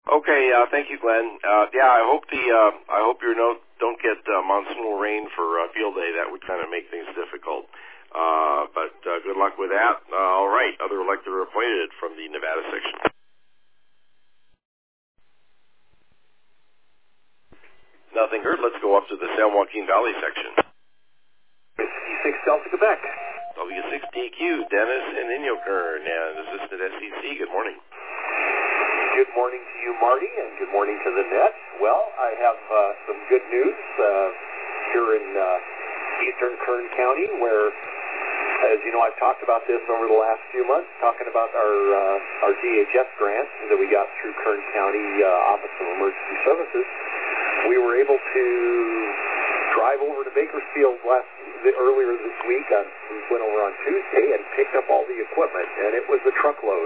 Okay, thank you, Glenn. I hope you don't get monsoonal rain for field day. That would kind of make things difficult. But good luck with that. All right, other elected or appointed from the Nevada section. Nothing heard. Let's go up to the San Joaquin Valley section. W6 Delta Quebec. W6DQ, Dennis and Inyokern, and Assistant SEC. Good morning. Good morning to you, Marty, and good morning to the net. Well, I have some good news here in eastern Kern County, where, as you know, I've talked about this over the last few months, talking about our DHS grant that we got through Kern County Office of Emergency Services. We were able to drive over to Bakersfield earlier this week. We went over on Tuesday and picked up all the equipment, and it was a truckload.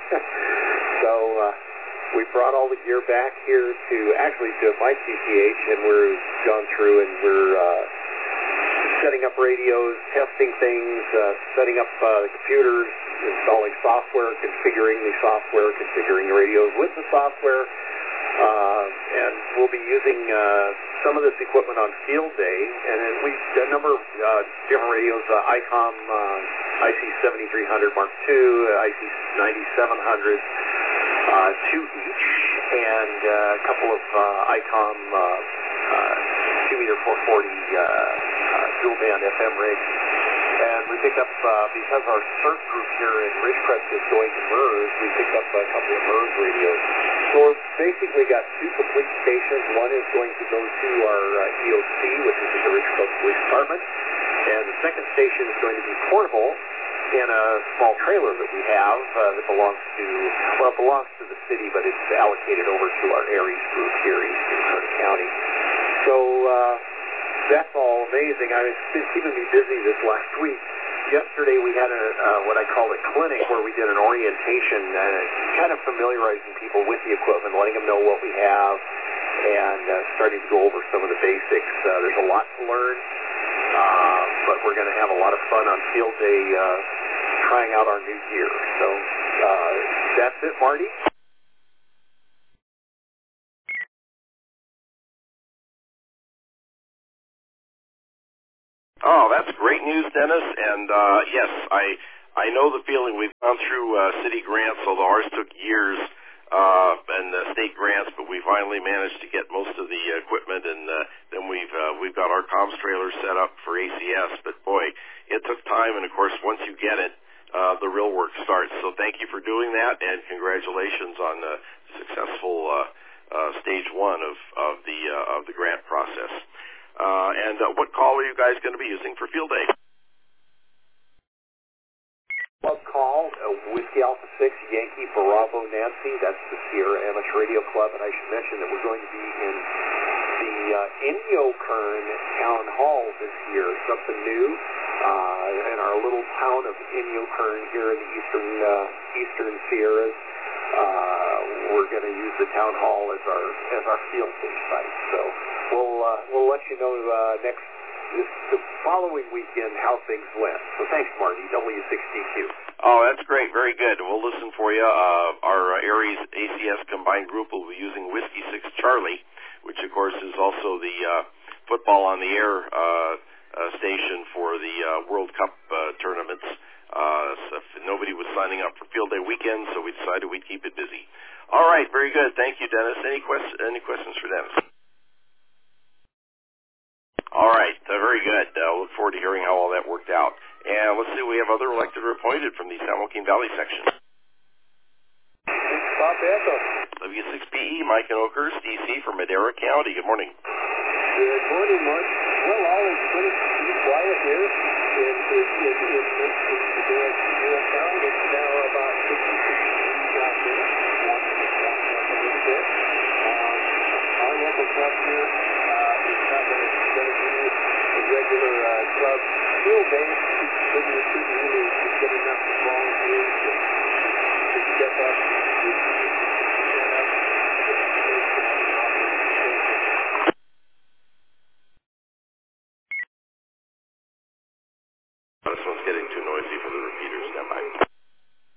So we brought all the gear back here to my CCH, and we're gone through and we're setting up radios, testing things, setting up the computers, installing software, configuring the radios with the software. And we'll be using some of this equipment on field day, and then a number of different radios, ICOM IC7300 Mark II, IC9700, two each, and a couple of ICOM 2-meter 440 dual band FM rigs. And we picked up, because our CERT group here in Ridgecrest is going to MERS, we picked up a couple of MERS radios. So we've basically got two complete stations. One is going to go to our EOC, which is the Ridgecrest Police Department. And the second station is going to be portable in a small trailer that we have that belongs to the city, but it's allocated over to our Aries group here in eastern Kern County. So that's all amazing. It's been keeping me busy this last week. Yesterday we had what I call a clinic where we did an orientation, kind of familiarizing people with the equipment, letting them know what we have, and starting to go over some of the basics. There's a lot to learn, but we're going to have a lot of fun on field day trying out our new gear. So that's it, Marty. Oh, that's great news, Dennis. And yes, I know the feeling. We've gone through city grants, although ours took years, and state grants, but we finally managed to get most of the equipment, and then we've got our comms trailer set up for ACS. But boy, it took time, and of course, once you get it, the real work starts. So thank you for doing that, and congratulations on the successful stage one of the grant process. And what call are you guys going to be using for field day? Club call, Whiskey Alpha 6, Yankee Bravo Nancy. That's the Sierra Amateur Radio Club. And I should mention that we're going to be in the Inyokern Town Hall this year, something new, in our little town of Inyokern here in the eastern Sierras. We're going to use the town hall as our field day site. So we'll let you know the following weekend how things went. So thanks, Marty. W6DQ. Oh, that's great. Very good. We'll listen for you. Our Aries ACS combined group will be using Whiskey 6 Charlie, which of course is also the football on the air station for the World Cup tournaments. So nobody was signing up for field day weekend, so we decided we'd keep it busy. All right, very good. Thank you, Dennis. Any questions for Dennis? All right, very good. Look forward to hearing how all that worked out. And let's see, we have other elected or appointed from the San Joaquin Valley section. Bob Banta. W6PE, Mike and Oakhurst, DC from Madera County. Good morning. Good morning, Mark. Well, all is pretty quiet here in